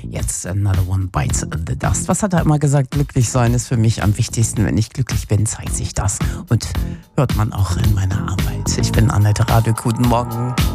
Jetzt Another One Bites the Dust. Was hat er immer gesagt? Glücklich sein ist für mich am wichtigsten. Wenn ich glücklich bin, zeigt sich das. Und hört man auch in meiner Arbeit. Ich bin Annette Rabe. Guten Morgen.